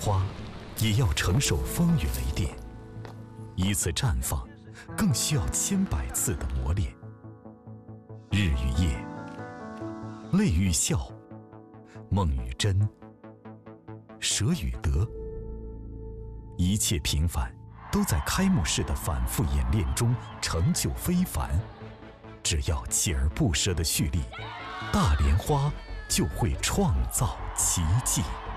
花也要承受风雨雷电，一次绽放更需要千百次的磨练。日与夜，泪与笑，梦与真，舍与得，一切平凡都在开幕式的反复演练中成就非凡。只要锲而不舍的蓄力，大莲花就会创造奇迹。